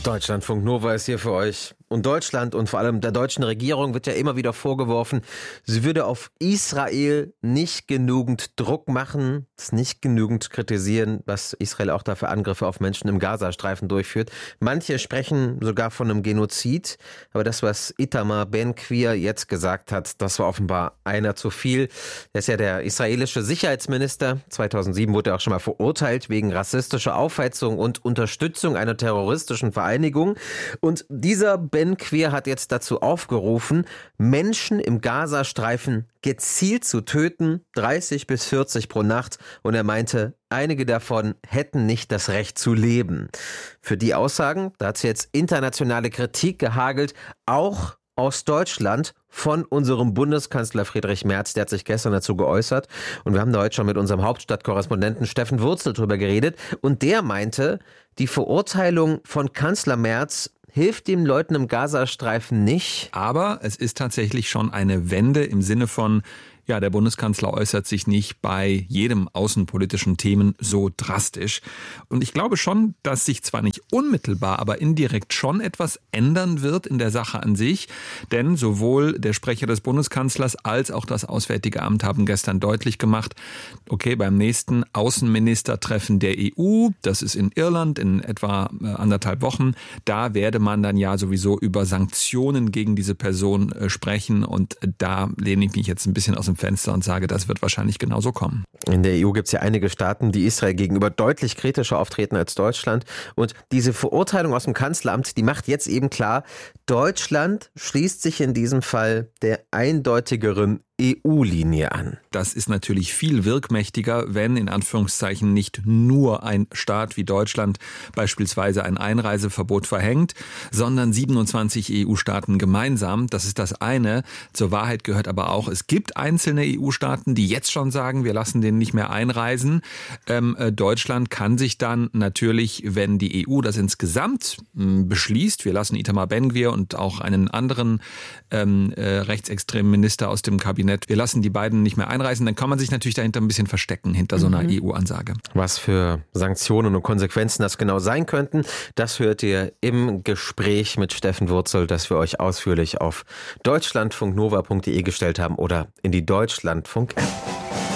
Deutschlandfunk Nova ist hier für euch. Und Deutschland und vor allem der deutschen Regierung wird ja immer wieder vorgeworfen, sie würde auf Israel nicht genügend Druck machen, es nicht genügend kritisieren, was Israel auch da für Angriffe auf Menschen im Gazastreifen durchführt. Manche sprechen sogar von einem Genozid, aber das, was Itamar Ben-Gvir jetzt gesagt hat, das war offenbar einer zu viel. Er ist ja der israelische Sicherheitsminister. 2007 wurde er auch schon mal verurteilt wegen rassistischer Aufheizung und Unterstützung einer terroristischen Vereinigung. Und dieser Ben-Gvir hat jetzt dazu aufgerufen, Menschen im Gazastreifen gezielt zu töten, 30 bis 40 pro Nacht. Und er meinte, einige davon hätten nicht das Recht zu leben. Für die Aussagen, da hat es jetzt internationale Kritik gehagelt, auch aus Deutschland von unserem Bundeskanzler Friedrich Merz. Der hat sich gestern dazu geäußert. Und wir haben da heute schon mit unserem Hauptstadtkorrespondenten Steffen Wurzel drüber geredet. Und der meinte, die Verurteilung von Kanzler Merz hilft den Leuten im Gazastreifen nicht. Aber es ist tatsächlich schon eine Wende im Sinne von, ja, der Bundeskanzler äußert sich nicht bei jedem außenpolitischen Themen so drastisch. Und ich glaube schon, dass sich zwar nicht unmittelbar, aber indirekt schon etwas ändern wird in der Sache an sich. Denn sowohl der Sprecher des Bundeskanzlers als auch das Auswärtige Amt haben gestern deutlich gemacht, okay, beim nächsten Außenministertreffen der EU, das ist in Irland in etwa 1,5 Wochen, da werde man dann ja sowieso über Sanktionen gegen diese Person sprechen. Und da lehne ich mich jetzt ein bisschen aus dem Fenster und sage, das wird wahrscheinlich genauso kommen. In der EU gibt es ja einige Staaten, die Israel gegenüber deutlich kritischer auftreten als Deutschland. Und diese Verurteilung aus dem Kanzleramt, die macht jetzt eben klar, Deutschland schließt sich in diesem Fall der eindeutigeren EU-Linie an. Das ist natürlich viel wirkmächtiger, wenn in Anführungszeichen nicht nur ein Staat wie Deutschland beispielsweise ein Einreiseverbot verhängt, sondern 27 EU-Staaten gemeinsam. Das ist das eine. Zur Wahrheit gehört aber auch, es gibt einzelne EU-Staaten, die jetzt schon sagen, wir lassen den nicht mehr einreisen. Deutschland kann sich dann natürlich, wenn die EU das insgesamt beschließt, wir lassen Itamar Ben-Gvir und auch einen anderen rechtsextremen Minister aus dem Kabinett, wir lassen die beiden nicht mehr einreisen, dann kann man sich natürlich dahinter ein bisschen verstecken, hinter so einer EU-Ansage. Was für Sanktionen und Konsequenzen das genau sein könnten, das hört ihr im Gespräch mit Steffen Wurzel, das wir euch ausführlich auf deutschlandfunknova.de gestellt haben oder in die Deutschlandfunk-App.